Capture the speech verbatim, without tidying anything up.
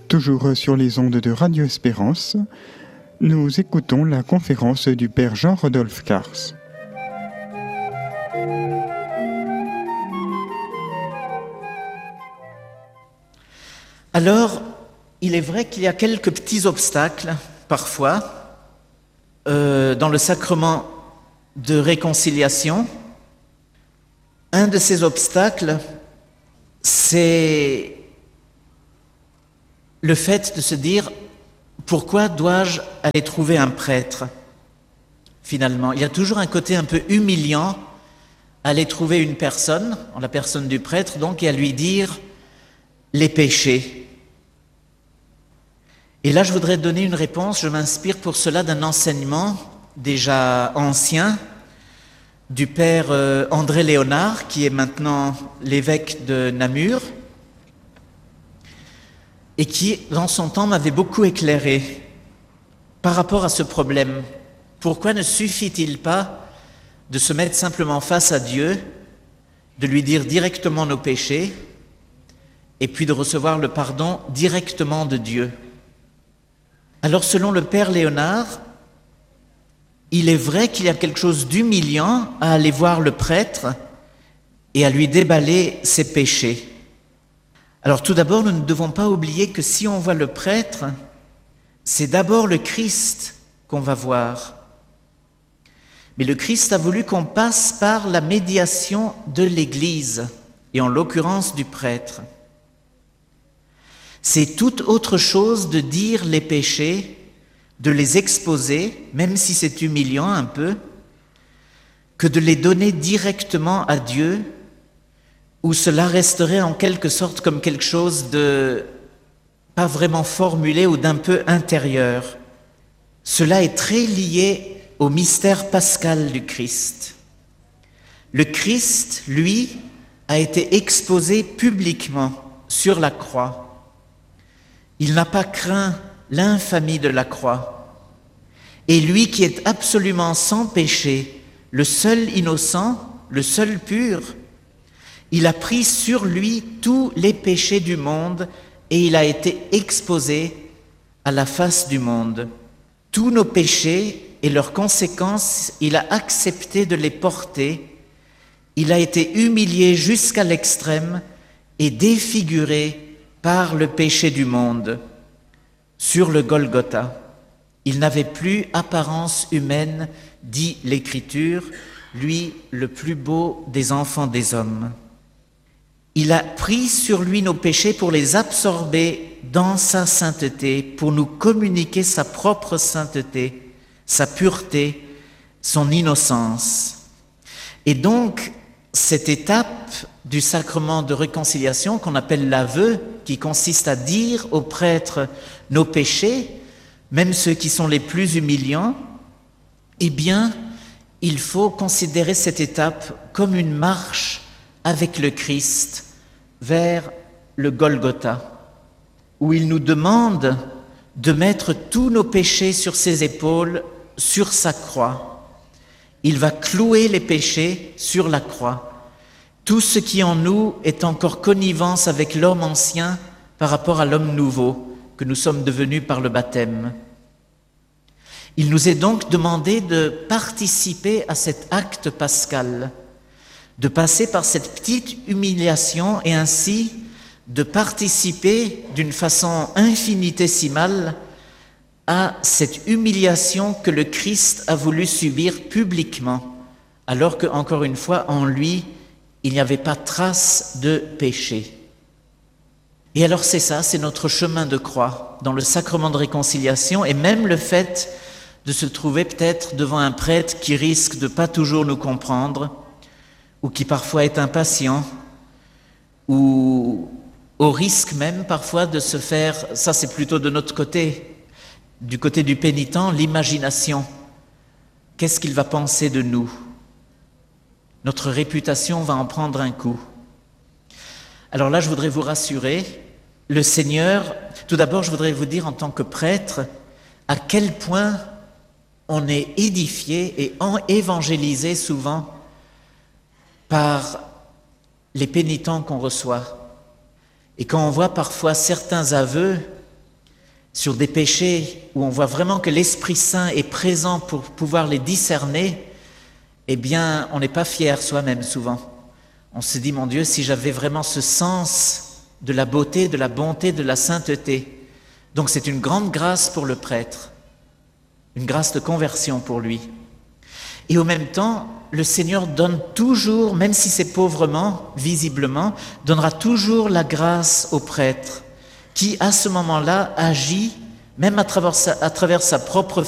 Toujours sur les ondes de Radio Espérance, nous écoutons la conférence du Père Jean-Rodolphe Cars. Alors, il est vrai qu'il y a quelques petits obstacles, parfois, euh, dans le sacrement de réconciliation. Un de ces obstacles, c'est le fait de se dire « Pourquoi dois-je aller trouver un prêtre ?» Finalement, il y a toujours un côté un peu humiliant à aller trouver une personne, en la personne du prêtre, donc, et à lui dire les péchés. Et là, je voudrais donner une réponse, je m'inspire pour cela d'un enseignement déjà ancien du père André Léonard, qui est maintenant l'évêque de Namur, et qui, dans son temps, m'avait beaucoup éclairé par rapport à ce problème. Pourquoi ne suffit-il pas de se mettre simplement face à Dieu, de lui dire directement nos péchés, et puis de recevoir le pardon directement de Dieu? Alors, selon le père Léonard, il est vrai qu'il y a quelque chose d'humiliant à aller voir le prêtre et à lui déballer ses péchés. Alors tout d'abord, nous ne devons pas oublier que si on voit le prêtre, c'est d'abord le Christ qu'on va voir. Mais le Christ a voulu qu'on passe par la médiation de l'Église, et en l'occurrence du prêtre. C'est toute autre chose de dire les péchés, de les exposer, même si c'est humiliant un peu, que de les donner directement à Dieu, où cela resterait en quelque sorte comme quelque chose de pas vraiment formulé ou d'un peu intérieur. Cela est très lié au mystère pascal du Christ. Le Christ, lui, a été exposé publiquement sur la croix. Il n'a pas craint l'infamie de la croix. Et lui qui est absolument sans péché, le seul innocent, le seul pur, il a pris sur lui tous les péchés du monde et il a été exposé à la face du monde. Tous nos péchés et leurs conséquences, il a accepté de les porter. Il a été humilié jusqu'à l'extrême et défiguré par le péché du monde. Sur le Golgotha, il n'avait plus apparence humaine, dit l'Écriture, lui le plus beau des enfants des hommes. Il a pris sur lui nos péchés pour les absorber dans sa sainteté, pour nous communiquer sa propre sainteté, sa pureté, son innocence. Et donc, cette étape du sacrement de réconciliation qu'on appelle l'aveu, qui consiste à dire au prêtre nos péchés, même ceux qui sont les plus humiliants, eh bien, il faut considérer cette étape comme une marche avec le Christ vers le Golgotha, où il nous demande de mettre tous nos péchés sur ses épaules, sur sa croix. Il va clouer les péchés sur la croix. Tout ce qui en nous est encore connivence avec l'homme ancien par rapport à l'homme nouveau que nous sommes devenus par le baptême. Il nous est donc demandé de participer à cet acte pascal, de passer par cette petite humiliation et ainsi de participer d'une façon infinitésimale à cette humiliation que le Christ a voulu subir publiquement, alors que, encore une fois, en lui, il n'y avait pas trace de péché. Et alors c'est ça, c'est notre chemin de croix dans le sacrement de réconciliation, et même le fait de se trouver peut-être devant un prêtre qui risque de ne pas toujours nous comprendre, ou qui parfois est impatient, ou au risque même parfois de se faire, ça c'est plutôt de notre côté, du côté du pénitent, l'imagination. Qu'est-ce qu'il va penser de nous? Notre réputation va en prendre un coup. Alors là, je voudrais vous rassurer, le Seigneur, tout d'abord, je voudrais vous dire en tant que prêtre, à quel point on est édifié et évangélisé souvent par les pénitents qu'on reçoit. Et quand on voit parfois certains aveux sur des péchés où on voit vraiment que l'Esprit Saint est présent pour pouvoir les discerner, eh bien, on n'est pas fier soi-même souvent. On se dit, mon Dieu, si j'avais vraiment ce sens de la beauté, de la bonté, de la sainteté. Donc c'est une grande grâce pour le prêtre, une grâce de conversion pour lui. Et au même temps, le Seigneur donne toujours, même si c'est pauvrement, visiblement, donnera toujours la grâce au prêtre, qui à ce moment-là agit, même à travers sa, à travers sa propre